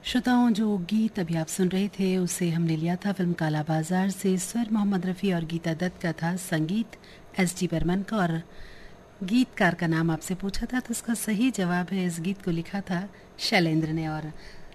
श्रोताओं, जो गीत अभी आप सुन रहे थे उसे हमने लिया था फिल्म काला बाजार से। स्वर मोहम्मद रफ़ी और गीता दत्त का था, संगीत एस डी बर्मन का। और गीतकार का नाम आपसे पूछा था तो इसका सही जवाब है, इस गीत को लिखा था शैलेंद्र ने। और